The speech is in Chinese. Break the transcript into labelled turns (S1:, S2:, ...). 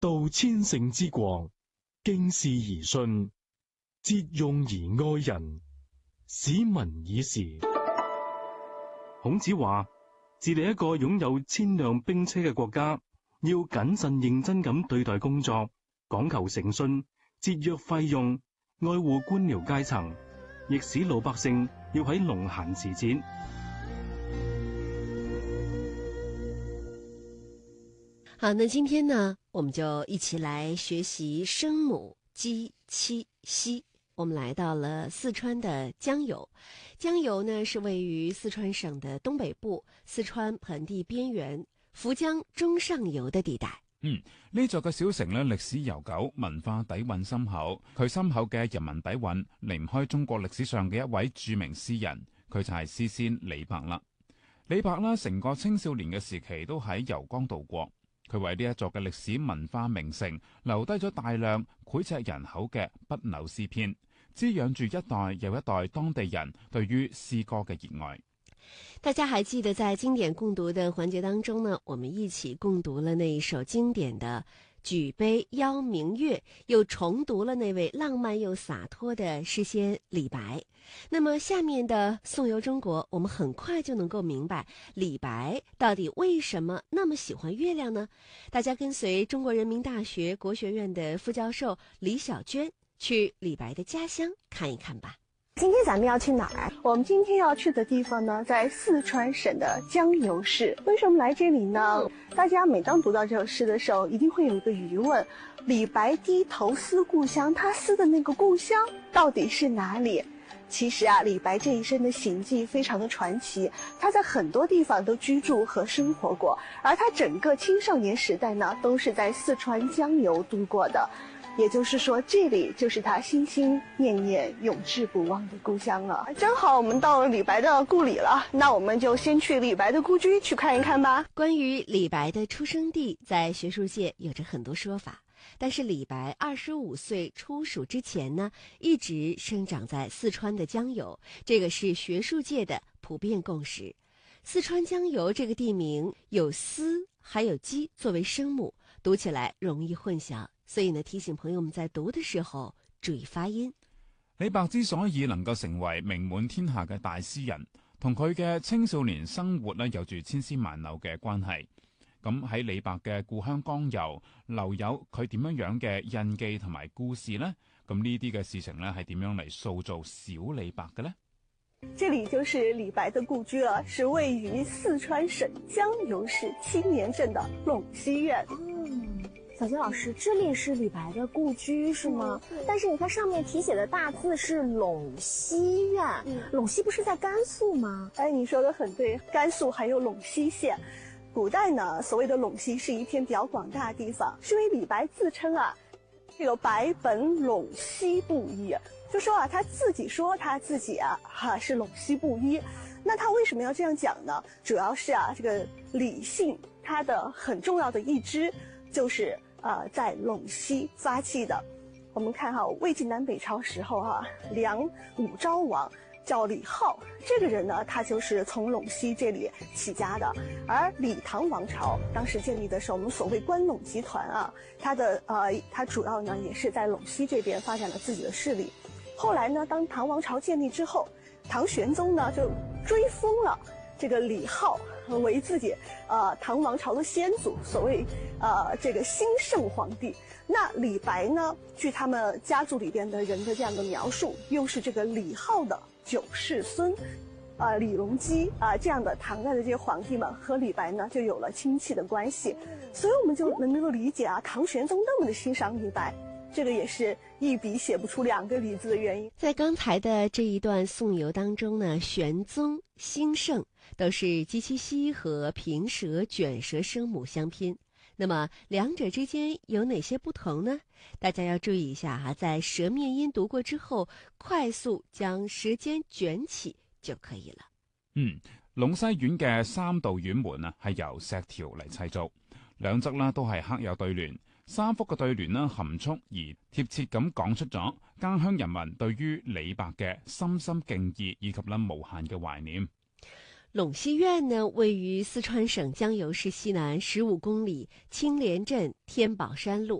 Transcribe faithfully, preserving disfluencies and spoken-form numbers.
S1: 度千乘之國，敬事而信，節用而愛人，使民以時。孔子話，治理一個擁有千輛兵車嘅國家，要謹慎認真咁對待工作，講求誠信，節約費用，愛護官僚階層，亦使老百姓要喺農閒時節。
S2: 好，那今天呢，我們就一起來學習聲母雞、七、西。我們來到了四川的江油，江油呢是位於四川省的東北部，四川盆地邊緣，涪江中上游的地帶。
S3: 嗯，呢座嘅小城呢，歷史悠久，文化底蘊深厚。佢深厚嘅人文底蘊，離唔開中國歷史上嘅一位著名詩人，佢就係詩仙李白啦。李白啦，成個青少年嘅時期都喺油江度過。佢為呢一座嘅歷史文化名城留低咗大量膾炙人口嘅不朽詩篇，滋養住一代又一代當地人對於詩歌嘅熱愛。
S2: 大家還記得在經典共讀的環節當中呢，我們一起共讀了那一首經典的舉杯邀明月，又重讀了那位浪漫又灑脫的詩仙李白。那麼下面的宋遊中國，我們很快就能夠明白李白到底為什麼那麼喜歡月亮呢？大家跟隨中國人民大學國學院的副教授李小娟去李白的家鄉看一看吧。
S4: 今天咱們要去哪兒？我們今天要去的地方呢，在四川省的江油市。為什麼來這裡呢？大家每當讀到這首詩的時候，一定會有一個疑問：李白低頭思故鄉，他思的那個故鄉到底是哪裡？其實啊，李白這一生的行跡非常的傳奇，他在很多地方都居住和生活過，而他整個青少年時代呢，都是在四川江油度過的。也就是說，這裡就是他心心念念、永誌不忘的故鄉了。正好我們到了李白的故里了，那我們就先去李白的故居去看一看吧。
S2: 關於李白的出生地，在學術界有着很多說法，但是李白二十五歲出蜀之前呢，一直生長在四川的江油，這個是學術界的普遍共識。四川江油這個地名有思還有雞作為聲母，讀起來容易混淆。所以呢，提醒朋友們在讀的時候注意發音。
S3: 李白之所以能夠成為名滿天下嘅大詩人，同佢嘅青少年生活呢有住千絲萬縷嘅關係。咁喺李白嘅故鄉江油留有佢點樣樣嘅印記同埋故事呢？咁呢啲嘅事情呢係點樣嚟塑造小李白嘅呢？
S4: 這裡就是李白的故居了，是位於四川省江油市青年鎮的隴西苑。
S5: 嗯，小娟老師，這裡是李白的故居是嗎？嗯、但是你看上面題寫的大字是隴西苑，嗯、隴西不是在甘肅嗎？
S4: 哎，你說的很對，甘肅還有隴西縣。古代呢，所謂的隴西是一片比較廣大的地方，是因為李白自稱啊，這個白本隴西布衣，就說啊，他自己說他自己啊，哈、啊、是隴西布衣。那他為什麼要這樣講呢？主要是啊，這個李姓他的很重要的一支就是呃在隴西發跡的。我們看哈，魏晉南北朝時候哈、啊，梁武昭王叫李浩，這個人呢，他就是從隴西這裡起家的。而李唐王朝當時建立的是我們所謂關隴集團啊，他的呃，他主要呢也是在隴西這邊發展了自己的勢力。後來呢，當唐王朝建立之後，唐玄宗呢就追封了這個李浩為自己呃唐王朝的先祖，所謂呃這個興聖皇帝。那李白呢，據他們家族裡邊的人的這樣的描述，又是這個李浩的九世孫，啊、呃，李隆基啊、呃，這樣的唐代的這些皇帝們和李白呢就有了親戚的關係，所以我們就能夠理解啊，唐玄宗那麼的欣賞李白，這個也是一筆寫不出兩個李字的原因。
S2: 在剛才的這一段宋遊當中呢，玄宗、興聖都是雞七西和平舌、捲舌聲母相拼。那麼兩者之間有哪些不同呢？大家要注意一下哈，在舌面音讀過之後，快速將舌尖捲起就可以了。
S3: 嗯，隴西苑嘅三道院門啊，係由石條嚟砌造，兩側呢都係刻有對聯，三幅嘅對聯呢含蓄而貼切咁講出咗家鄉人民對於李白嘅深深敬意以及呢無限嘅懷念。
S2: 陇西院呢，位于四川省江油市西南十五公里青莲镇天宝山路。